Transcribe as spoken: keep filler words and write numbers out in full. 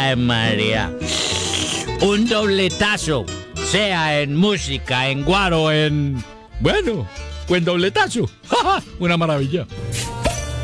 Ay, María. Un dobletazo, sea en música, en guaro, en... Bueno, buen dobletazo. Una maravilla.